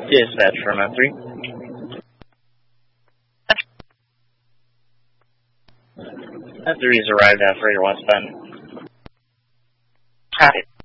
Dispatch for Mount 3. Mount 3 has arrived at Freighter Westbound. Copy.